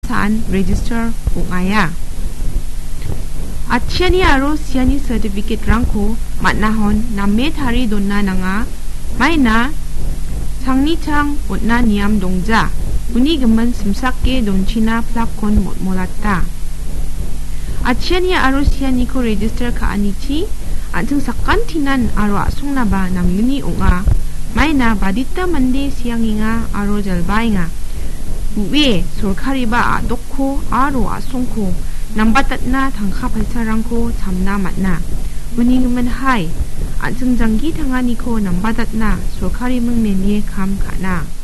saan register ungaya. At siya ni aro siya ni certificate rangko matnahon na may tari don na nga may na 장리창 옷나 니암 동자 운이금은 심삭게 동치나 플라콘 못몰았다. 아치아니아 아로시아니코 레지스터 카아니치 안층 사칸티난 아로 아송나바 남윤이 옹아 마이나 바디타 만데 시양잉아 아로 잘바잉아 우에 솔카리바 아도코 아로 아송코 남바tat나 당카 발차랑코 잠나 맞나 운이금은 하이 안층장기 당하니코 남바tat나 솔카리 멍메미에 감 가나